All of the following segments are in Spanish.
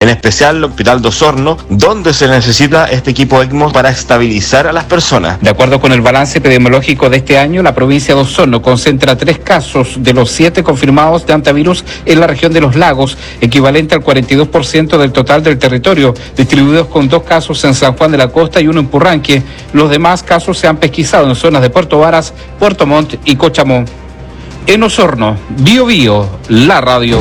en especial el Hospital de Osorno, donde se necesita este equipo ECMO para estabilizar a las personas. De acuerdo con el balance epidemiológico de este año, la provincia de Osorno concentra 3 casos de los 7 confirmados de hantavirus en la región de Los Lagos, equivalente al 42% del total del territorio, distribuidos con 2 casos en San Juan de la Costa y 1 en Purranque. Los demás casos se han pesquisado en zonas de Puerto Varas, Puerto Montt y Cochamó. En Osorno, Bio Bio, la radio.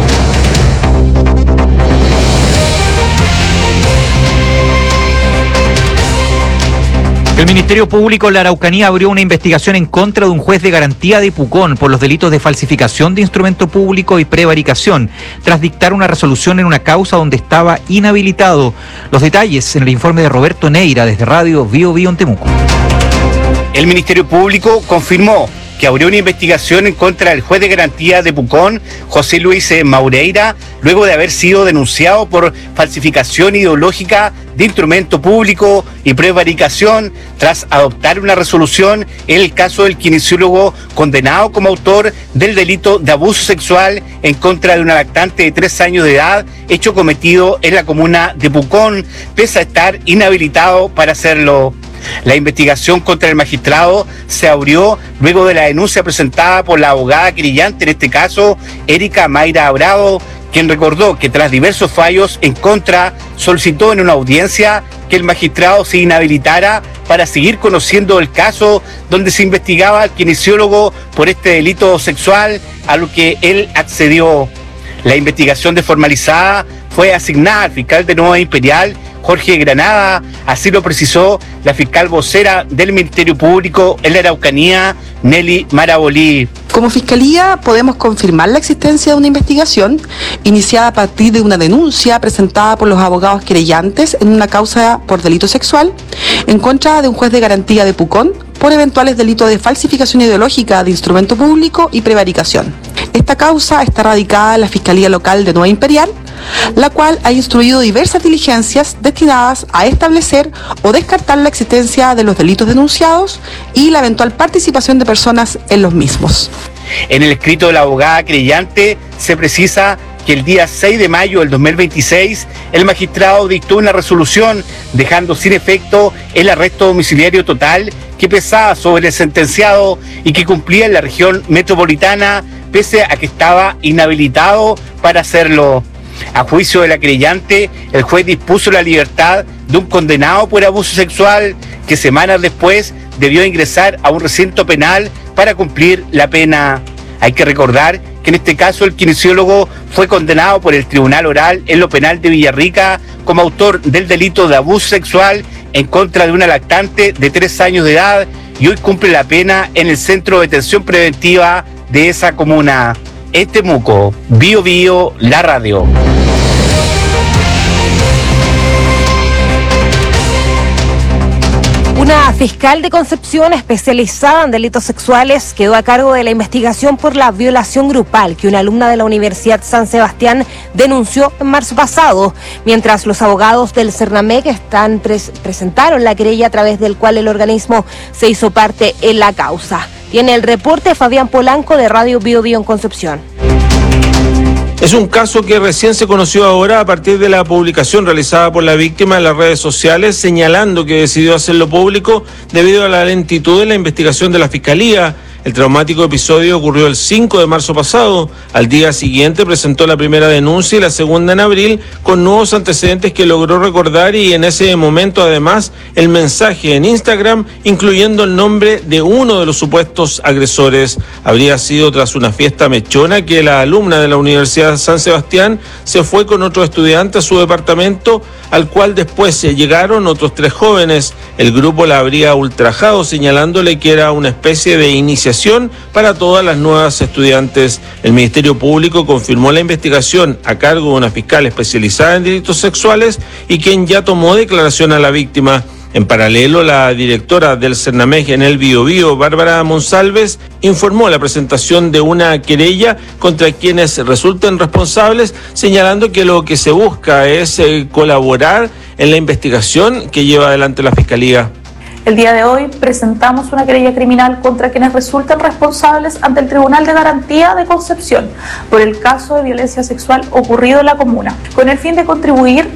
El Ministerio Público de la Araucanía abrió una investigación en contra de un juez de garantía de Pucón por los delitos de falsificación de instrumento público y prevaricación, tras dictar una resolución en una causa donde estaba inhabilitado. Los detalles en el informe de Roberto Neira desde Radio Bio Bio en Temuco. El Ministerio Público confirmó que abrió una investigación en contra del juez de garantía de Pucón, José Luis Maureira, luego de haber sido denunciado por falsificación ideológica de instrumento público y prevaricación, tras adoptar una resolución en el caso del kinesiólogo condenado como autor del delito de abuso sexual en contra de una lactante de 3 años de edad, hecho cometido en la comuna de Pucón, pese a estar inhabilitado para hacerlo. La investigación contra el magistrado se abrió luego de la denuncia presentada por la abogada querellante, en este caso, Erika Mayra Abrado, quien recordó que tras diversos fallos en contra, solicitó en una audiencia que el magistrado se inhabilitara para seguir conociendo el caso donde se investigaba al kinesiólogo por este delito sexual, a lo que él accedió. La investigación desformalizada fue asignada al fiscal de Nueva Imperial, Jorge Granada, así lo precisó la fiscal vocera del Ministerio Público en la Araucanía, Nelly Marabolí. Como Fiscalía podemos confirmar la existencia de una investigación iniciada a partir de una denuncia presentada por los abogados querellantes en una causa por delito sexual en contra de un juez de garantía de Pucón por eventuales delitos de falsificación ideológica de instrumento público y prevaricación. Esta causa está radicada en la Fiscalía Local de Nueva Imperial, la cual ha instruido diversas diligencias destinadas a establecer o descartar la existencia de los delitos denunciados y la eventual participación de personas en los mismos. En el escrito de la abogada querellante se precisa que el día 6 de mayo del 2026 el magistrado dictó una resolución dejando sin efecto el arresto domiciliario total que pesaba sobre el sentenciado y que cumplía en la región metropolitana, pese a que estaba inhabilitado para hacerlo. A juicio de la querellante, el juez dispuso la libertad de un condenado por abuso sexual que semanas después debió ingresar a un recinto penal para cumplir la pena. Hay que recordar que en este caso el kinesiólogo fue condenado por el Tribunal Oral en lo Penal de Villarrica como autor del delito de abuso sexual en contra de una lactante de 3 años de edad y hoy cumple la pena en el Centro de Detención Preventiva de esa comuna. En Temuco, Bio Bio, la radio. Una fiscal de Concepción especializada en delitos sexuales quedó a cargo de la investigación por la violación grupal que una alumna de la Universidad San Sebastián denunció en marzo pasado, mientras los abogados del Cernamec presentaron la querella a través del cual el organismo se hizo parte en la causa. Tiene el reporte Fabián Polanco de Radio Bio Bio en Concepción. Es un caso que recién se conoció ahora a partir de la publicación realizada por la víctima en las redes sociales, señalando que decidió hacerlo público debido a la lentitud de la investigación de la Fiscalía. El traumático episodio ocurrió el 5 de marzo pasado. Al día siguiente presentó la primera denuncia y la segunda en abril, con nuevos antecedentes que logró recordar, y en ese momento además el mensaje en Instagram incluyendo el nombre de uno de los supuestos agresores. Habría sido tras una fiesta mechona que la alumna de la Universidad San Sebastián se fue con otro estudiante a su departamento, al cual después llegaron otros 3 jóvenes. El grupo la habría ultrajado, señalándole que era una especie de iniciación para todas las nuevas estudiantes. El Ministerio Público confirmó la investigación a cargo de una fiscal especializada en delitos sexuales y quien ya tomó declaración a la víctima. En paralelo, la directora del Cernamec en el Biobío, Bárbara Monsalves, informó la presentación de una querella contra quienes resulten responsables, señalando que lo que se busca es colaborar en la investigación que lleva adelante la Fiscalía. El día de hoy presentamos una querella criminal contra quienes resulten responsables ante el Tribunal de Garantía de Concepción por el caso de violencia sexual ocurrido en la comuna, con el fin de contribuir